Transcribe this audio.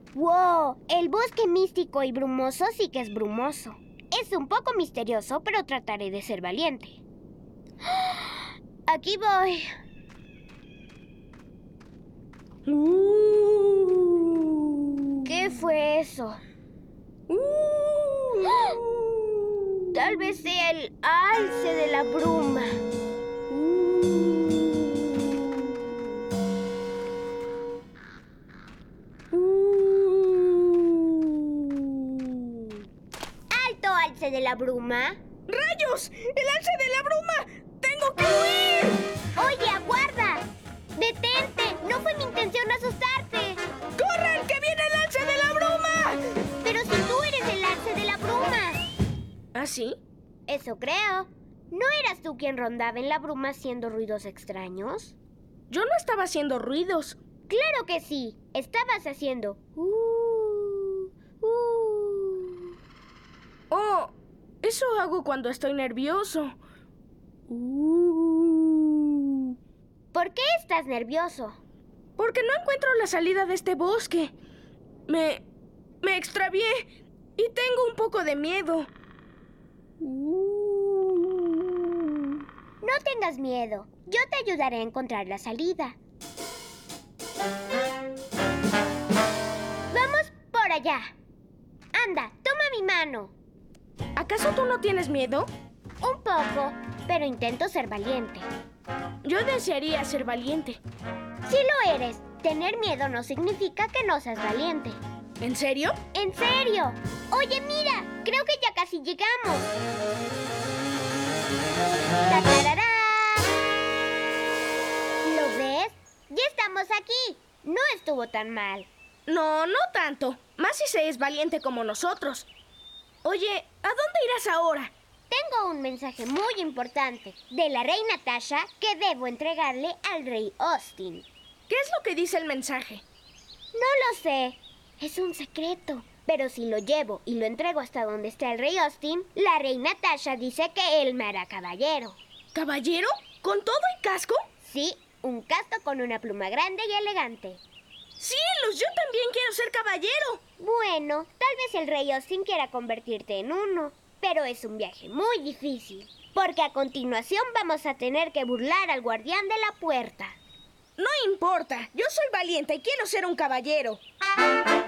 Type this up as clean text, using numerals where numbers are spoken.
¡Wow! El bosque místico y brumoso sí que es brumoso. Es un poco misterioso, pero trataré de ser valiente. Aquí voy. ¿Qué fue eso? Tal vez sea el alce de la bruma. ¡Alto, alce de la bruma! ¡Rayos! ¡El alce de la bruma! ¡Tengo que huir! ¡Oye, aguarda! ¡Detente! ¡No fue mi intención asustarte! ¡Corran, que viene el alce de la bruma! Pero si tú eres el alce de la bruma. ¿Ah, sí? Eso creo. ¿No eras tú quien rondaba en la bruma haciendo ruidos extraños? Yo no estaba haciendo ruidos. ¡Claro que sí! Estabas haciendo... Oh, eso hago cuando estoy nervioso. ¿Por qué estás nervioso? Porque no encuentro la salida de este bosque. Me extravié y tengo un poco de miedo. No tengas miedo. Yo te ayudaré a encontrar la salida. ¡Vamos por allá! Anda, toma mi mano. ¿Acaso tú no tienes miedo? Un poco, pero intento ser valiente. Yo desearía ser valiente. Si lo eres, tener miedo no significa que no seas valiente. ¿En serio? ¡En serio! Oye, mira, creo que ya casi llegamos. ¡Tararará! ¿Lo ves? ¡Ya estamos aquí! No estuvo tan mal. No, no tanto. Más si se es valiente como nosotros. Oye, ¿a dónde irás ahora? Tengo un mensaje muy importante de la reina Tasha que debo entregarle al rey Austin. ¿Qué es lo que dice el mensaje? No lo sé. Es un secreto. Pero si lo llevo y lo entrego hasta donde está el rey Austin, la reina Tasha dice que él me hará caballero. ¿Caballero? ¿Con todo y casco? Sí, un casco con una pluma grande y elegante. ¡Cielos! ¡Yo también quiero ser caballero! Bueno, tal vez el rey Austin quiera convertirte en uno, pero es un viaje muy difícil, porque a continuación vamos a tener que burlar al guardián de la puerta. No importa, yo soy valiente y quiero ser un caballero.